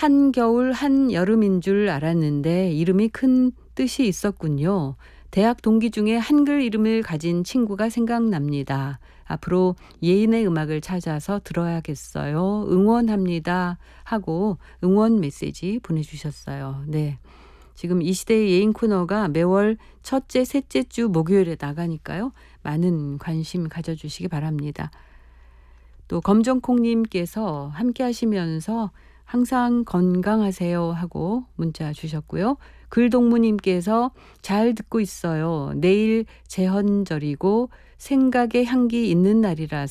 한겨울 한여름인 줄 알았는데 이름이 큰 뜻이 있었군요. 대학 동기 중에 한글 이름을 가진 친구가 생각납니다. 앞으로 예인의 음악을 찾아서 들어야겠어요. 응원합니다. 하고 응원 메시지 보내주셨어요. 네. 지금 이 시대의 예인 코너가 매월 첫째, 셋째 주 목요일에 나가니까요. 많은 관심 가져주시기 바랍니다. 또 검정콩님께서 함께 하시면서 항상 건강하세요 하고 문자 주셨고요. 글동무님께서 잘 듣고 있어요. 내일 제헌절이고 생각의 향기 있는 날이라서